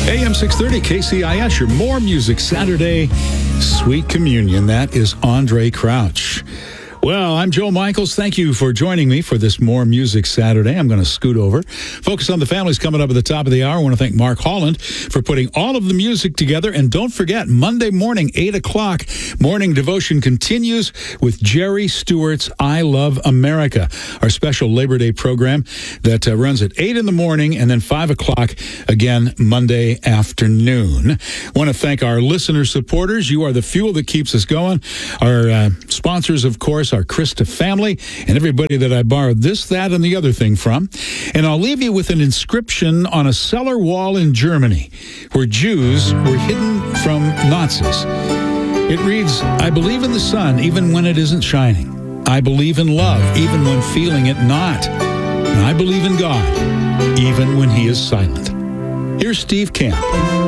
AM 630 KCIS, your More Music Saturday Sweet Communion. That is Andre Crouch. Well, I'm Joe Michaels. Thank you for joining me for this More Music Saturday. I'm going to scoot over. Focus on the Family's coming up at the top of the hour. I want to thank Mark Holland for putting all of the music together. And don't forget, Monday morning, 8 o'clock, morning devotion continues with Jerry Stewart's I Love America, our special Labor Day program that runs at 8 in the morning and then 5 o'clock again Monday afternoon. I want to thank our listener supporters. You are the fuel that keeps us going. Our sponsors, of course, our Christa family, and everybody that I borrowed this, that, and the other thing from. And I'll leave you with an inscription on a cellar wall in Germany where Jews were hidden from Nazis. It reads, I believe in the sun even when it isn't shining. I believe in love even when feeling it not. And I believe in God even when he is silent. Here's Steve Camp.